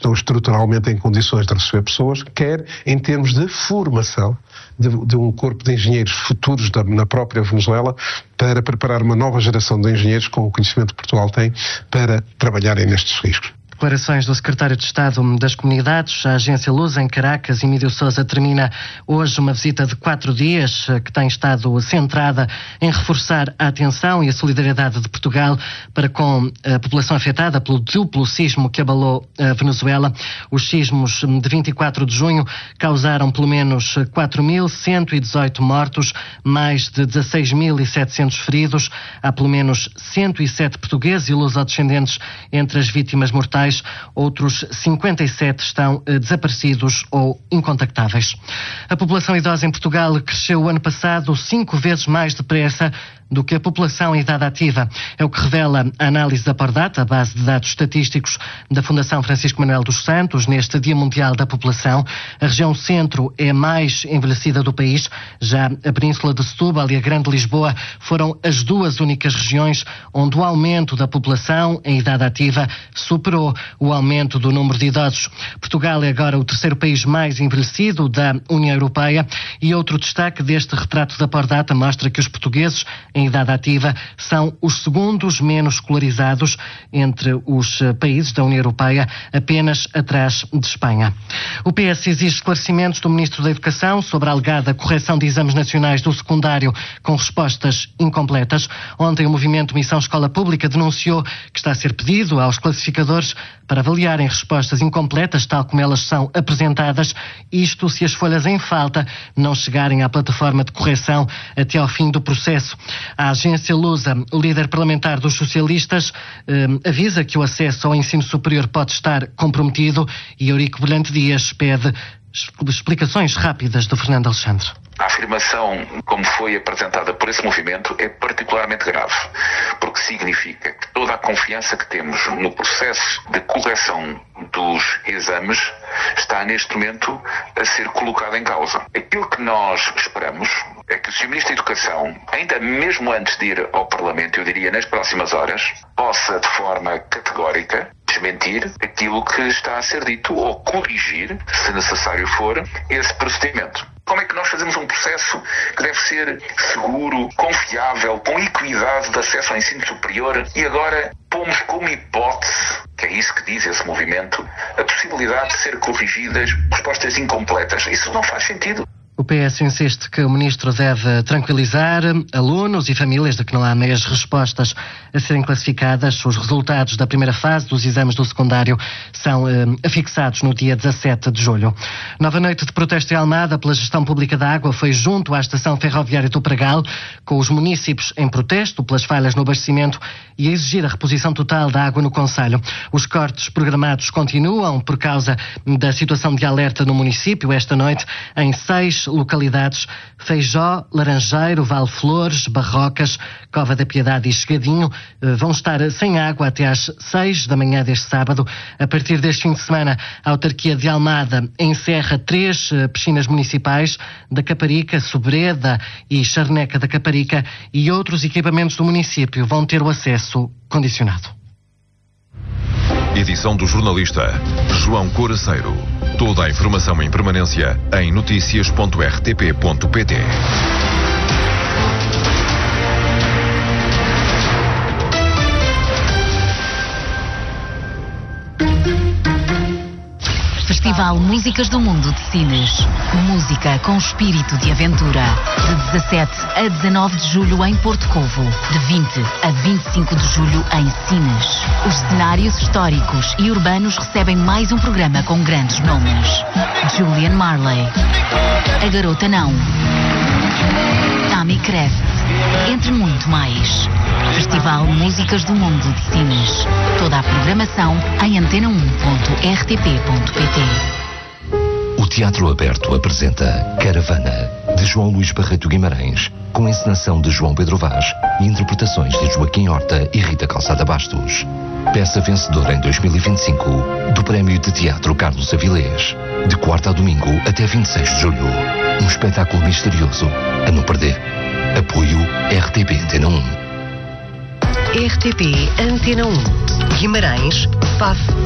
estão estruturalmente em condições de receber pessoas, quer em termos de formação de um corpo de engenheiros futuros na própria Venezuela, para preparar uma nova geração de engenheiros com o conhecimento que Portugal tem para trabalharem nestes riscos. Declarações do Secretário de Estado das Comunidades. A agência Lusa em Caracas, Emílio Sousa, termina hoje uma visita de 4 dias que tem estado centrada em reforçar a atenção e a solidariedade de Portugal para com a população afetada pelo duplo sismo que abalou a Venezuela. Os sismos de 24 de junho causaram pelo menos 4.118 mortos, mais de 16.700 feridos. Há pelo menos 107 portugueses e lusodescendentes entre as vítimas mortais. Outros 57 estão desaparecidos ou incontactáveis. A população idosa em Portugal cresceu o ano passado 5 vezes mais depressa do que a população em idade ativa. É o que revela a análise da Pordata, a base de dados estatísticos da Fundação Francisco Manuel dos Santos, neste Dia Mundial da População. A região centro é a mais envelhecida do país. Já a Península de Setúbal e a Grande Lisboa foram as duas únicas regiões onde o aumento da população em idade ativa superou o aumento do número de idosos. Portugal é agora o terceiro país mais envelhecido da União Europeia, e outro destaque deste retrato da Pordata mostra que os portugueses em idade ativa são os segundos menos escolarizados entre os países da União Europeia, apenas atrás de Espanha. O PS exige esclarecimentos do Ministro da Educação sobre a alegada correção de exames nacionais do secundário com respostas incompletas. Ontem o movimento Missão Escola Pública denunciou que está a ser pedido aos classificadores para avaliarem respostas incompletas, tal como elas são apresentadas, isto se as folhas em falta não chegarem à plataforma de correção até ao fim do processo. A agência Lusa, o líder parlamentar dos socialistas, avisa que o acesso ao ensino superior pode estar comprometido, e Eurico Brilhante Dias pede explicações rápidas do Fernando Alexandre. A afirmação, como foi apresentada por esse movimento, é particularmente grave, porque significa que toda a confiança que temos no processo de correção dos exames está neste momento a ser colocada em causa. Aquilo que nós esperamos é que o Sr. Ministro da Educação, ainda mesmo antes de ir ao Parlamento, eu diria nas próximas horas, possa de forma categórica desmentir aquilo que está a ser dito ou corrigir, se necessário for, esse procedimento. Como é que nós fazemos um processo que deve ser seguro, confiável, com equidade de acesso ao ensino superior, e agora pomos como hipótese, que é isso que diz esse movimento, a possibilidade de ser corrigidas respostas incompletas? Isso não faz sentido. O PS insiste que o Ministro deve tranquilizar alunos e famílias de que não há meias respostas a serem classificadas. Os resultados da primeira fase dos exames do secundário são afixados no dia 17 de julho. Nova noite de protesto em Almada pela gestão pública da água foi junto à estação ferroviária do Pragal, com os munícipes em protesto pelas falhas no abastecimento e a exigir a reposição total da água no concelho. Os cortes programados continuam por causa da situação de alerta no município. Esta noite, em 6 localidades: Feijó, Laranjeiro, Valflores, Barrocas, Cova da Piedade e Chegadinho, vão estar sem água até às 6 da manhã deste sábado. A partir deste fim de semana, a autarquia de Almada encerra 3 piscinas municipais da Caparica, Sobreda e Charneca da Caparica, e outros equipamentos do município vão ter o acesso condicionado. Edição do jornalista João Coraceiro. Toda a informação em permanência em noticias.rtp.pt. Festival Músicas do Mundo de Sines. Música com espírito de aventura. De 17 a 19 de julho em Porto Covo. De 20 a 25 de julho em Sines. Os cenários históricos e urbanos recebem mais um programa com grandes nomes. Julian Marley. A Garota Não. Tammy Crest. Entre muito mais. Festival Músicas do Mundo de Sines. Toda a programação em antena1.rtp.pt. O Teatro Aberto apresenta Caravana, de João Luís Barreto Guimarães, com encenação de João Pedro Vaz e interpretações de Joaquim Horta e Rita Calçada Bastos. Peça vencedora em 2025 do Prémio de Teatro Carlos Avilés. De quarta a domingo até 26 de julho. Um espetáculo misterioso a não perder. Apoio RTP Antena 1. RTP Antena 1. Guimarães, PAF